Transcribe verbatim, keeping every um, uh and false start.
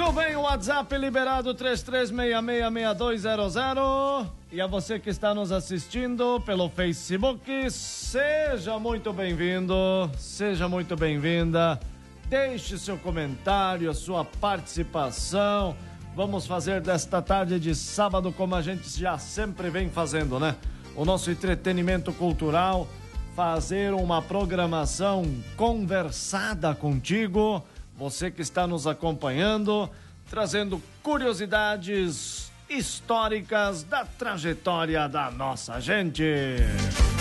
Muito bem, o WhatsApp liberado três três seis seis seis dois zero zero. E a você que está nos assistindo pelo Facebook, seja muito bem-vindo, seja muito bem-vinda. Deixe seu comentário, a sua participação. Vamos fazer desta tarde de sábado como a gente já sempre vem fazendo, né? O nosso entretenimento cultural, fazer uma programação conversada contigo, você que está nos acompanhando, trazendo curiosidades históricas da trajetória da nossa gente.